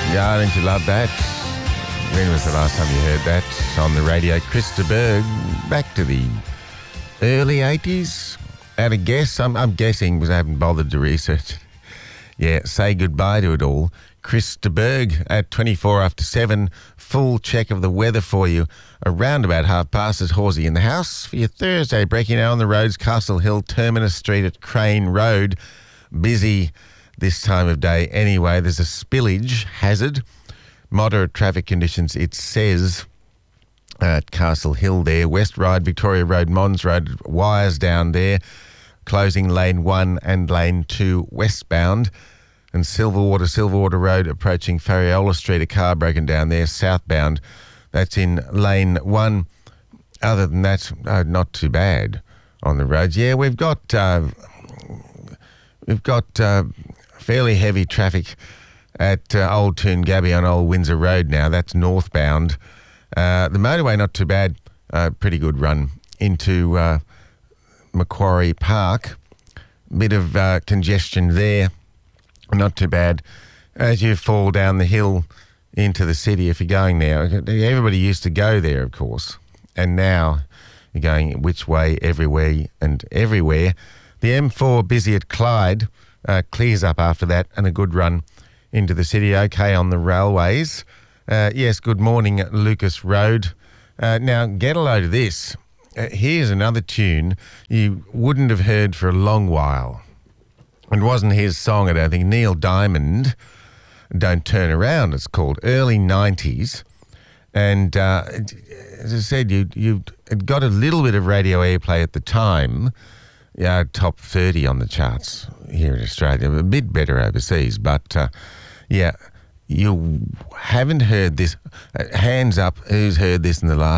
Yeah, don't you love that? When was the last time you heard that on the radio? Chris de Burgh, back to the early 80s. At a guess, I'm guessing because I haven't bothered to research. Yeah, say goodbye to it all. Chris de Burgh at 24 after 7. Full check of the weather for you around about 7:30 as Horsey in the house for your Thursday. Breaking out on the roads, Castle Hill, Terminus Street at Crane Road. Busy this time of day anyway. There's a spillage hazard. Moderate traffic conditions, it says, at Castle Hill there. West Ryde, Victoria Road, Mons Road, wires down there. Closing lane 1 and lane 2 westbound. And Silverwater Road approaching Farriola Street, a car broken down there southbound. That's in lane 1. Other than that, not too bad on the roads. Yeah, we've got fairly heavy traffic at Old Toongabbie on Old Windsor Road now. That's northbound. The motorway, not too bad. Pretty good run into Macquarie Park. Bit of congestion there. Not too bad. As you fall down the hill into the city, if you're going there, everybody used to go there, of course. And now you're going which way, everywhere and everywhere. The M4 busy at Clyde clears up after that, and a good run into the city. Okay on the railways. Yes, good morning, Lucas Road. Now, get a load of this. Here's another tune you wouldn't have heard for a long while. It wasn't his song, I don't think. Neil Diamond, Don't Turn Around, it's called. Early 90s. And as I said, it got a little bit of radio airplay at the time. Yeah, top 30 on the charts here in Australia. A bit better overseas, but yeah, you haven't heard this. Hands up, who's heard this in the last